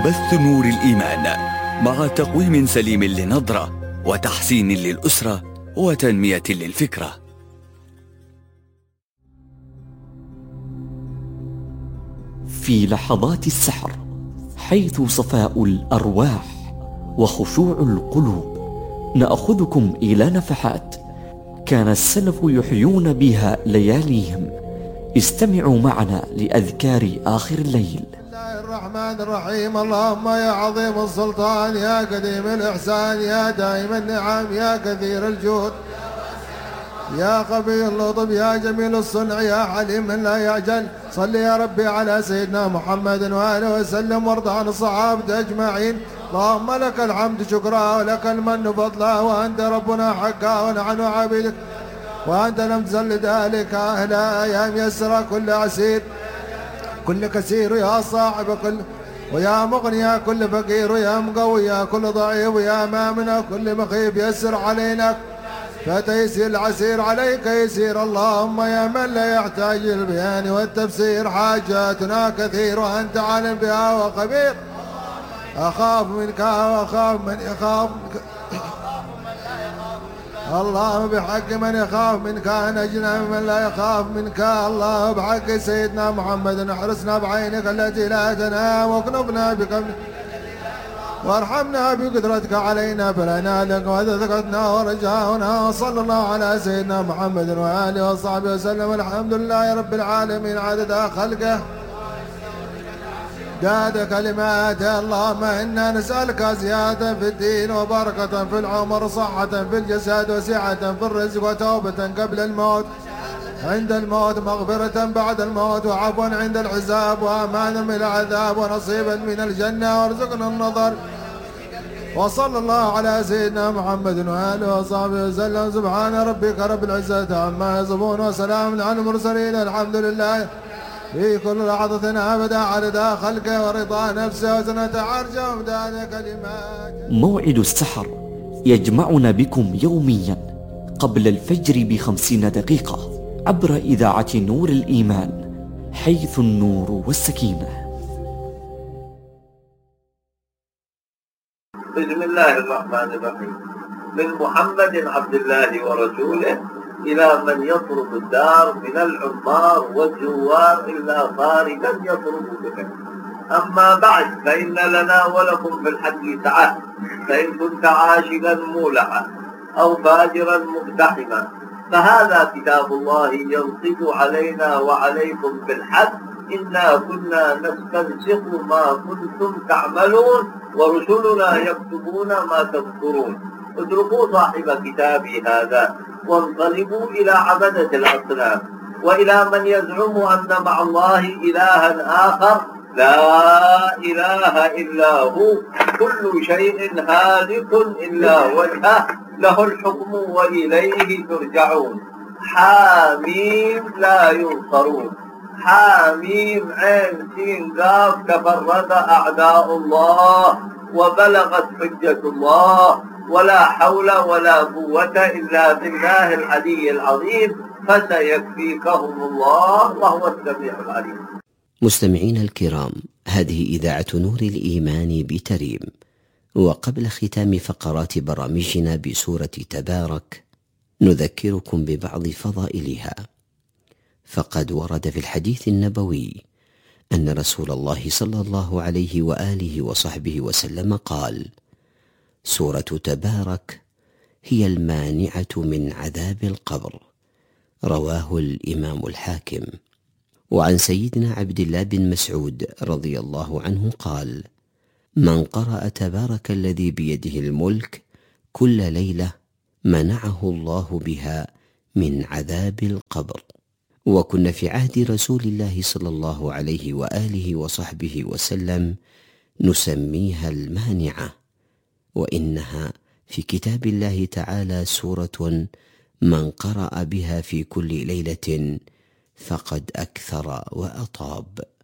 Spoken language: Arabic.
بث نور الإيمان مع تقويم سليم للنظرة وتحسين للأسرة وتنمية للفكرة. في لحظات السحر، حيث صفاء الأرواح وخشوع القلوب، نأخذكم إلى نفحات كان السلف يحيون بها لياليهم. استمعوا معنا لأذكار آخر الليل. بسم الله الرحمن الرحيم. اللهم يا عظيم السلطان، يا قديم الإحسان، يا دائم النعم، يا كثير الجود، يا قوي اللطف، يا جميل الصنع، يا حليم لا يعجل. صل يا ربي على سيدنا محمد وآله وسلم، وارض عن الصحابة أجمعين. اللهم لك الحمد شكرا، ولك المن فضلا، وأنت ربنا حقا ونحن عبيدك، وأنت لم تزل ذلك أهلا. يا ميسر كل عسير، كل كثير يا صاحب كل، ويا مغني يا كل فقير، يا مقوي يا كل ضعيف، يا مامن كل مخيف. يسر علينا فتيسير العسير عليك يسير. اللهم يا من لا يحتاج البيان والتفسير، حاجاتنا كثير وأنت عالم بها وخبير. أخاف منك وأخاف من يخاف منك، اللهم بحق من يخاف منك نجنا من لا يخاف منك. الله بحق سيدنا محمد احرسنا بعينك التي لا تنام، واكنفنا بكم، وارحمنا بقدرتك علينا فلنا لك وثقتنا ورجاؤنا. وصلى الله على سيدنا محمد وآله وصحبه وسلم. الحمد لله رب العالمين عدد خلقه داد كلماته. اللهم إنا نسألك زيادة في الدين وبركة في العمر، صحة في الجسد وسعة في الرزق، وتوبة قبل الموت عند الموت، مغفرة بعد الموت، وعفوا عند الحساب، وأمانا من العذاب، ونصيبا من الجنة، وارزقنا النظر. وصلى الله على سيدنا محمد وآله وصحبه وسلم. سبحان ربك رب العزة عما يصفون، وسلام على المرسلين. الحمد لله في كل لحظة أبدا عدد خلقه ورضا نفسه وزنة عرشه ومداد كلمات. موعد السحر يجمعنا بكم يوميا قبل الفجر ب50 دقيقة عبر إذاعة نور الإيمان، حيث النور والسكينة. بسم الله الرحمن الرحيم. من محمد عبد الله ورسوله إلى من يطرد الدار من العمار والجوار إلا خارجا يطرد بهم. أما بعد، فإن لنا ولكم في الحج سعة، فإن كنت عاشقا مولعا أو فاجرا مقتحما، فهذا كتاب الله ينصف علينا وعليكم بالحج. إنا كنا نستنسخ ما كنتم تعملون، ورسلنا يكتبون ما تذكرون. اتركوا صاحب كتابي هذا وانقلبوا إلى عبدة الأصنام، وإلى من يزعم أن مع الله إلها آخر لا إله إلا هو. كل شيء هالك إلا وجهه، له الحكم وإليه ترجعون. حاميم لا ينصرون. حاميم عين سين قاف تفرد أعداء الله وبلغت حجة الله، ولا حول ولا قوة إلا بالله العلي العظيم، فسيكفيكهم الله وهو السميع العليم. مستمعين الكرام، هذه إذاعة نور الإيمان بتريم. وقبل ختام فقرات برامجنا بسورة تبارك، نذكركم ببعض فضائلها. فقد ورد في الحديث النبوي أن رسول الله صلى الله عليه وآله وصحبه وسلم قال: سورة تبارك هي المانعة من عذاب القبر. رواه الإمام الحاكم. وعن سيدنا عبد الله بن مسعود رضي الله عنه قال: من قرأ تبارك الذي بيده الملك كل ليلة منعه الله بها من عذاب القبر. وكنا في عهد رسول الله صلى الله عليه وآله وصحبه وسلم نسميها المانعة، وإنها في كتاب الله تعالى سورة من قرأ بها في كل ليلة فقد أكثر وأطاب.